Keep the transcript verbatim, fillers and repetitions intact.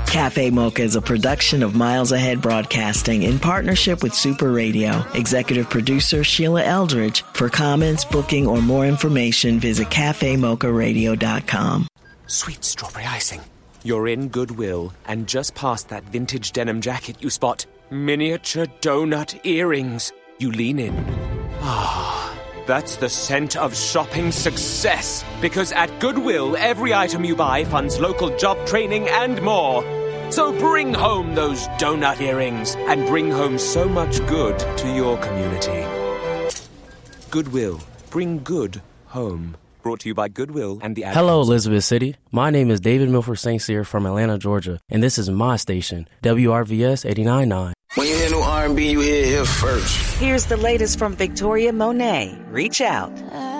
Cafe Mocha is a production of Miles Ahead Broadcasting in partnership with Super Radio. Executive producer Sheila Eldridge. For comments, booking, or more information, visit cafe mocha radio dot com. Sweet strawberry icing. You're in Goodwill, and just past that vintage denim jacket you spot miniature donut earrings. You lean in. Ah, that's the scent of shopping success. Because at Goodwill, every item you buy funds local job training and more. So bring home those donut earrings and bring home so much good to your community. Goodwill. Bring good home. Brought to you by Goodwill and the Ad Hello, Council. Elizabeth City. My name is David Milford Saint Cyr from Atlanta, Georgia, and this is my station, W R V S eighty-nine point nine. When you hear new R and B, you hear it here first. Here's the latest from Victoria Monet. Reach out.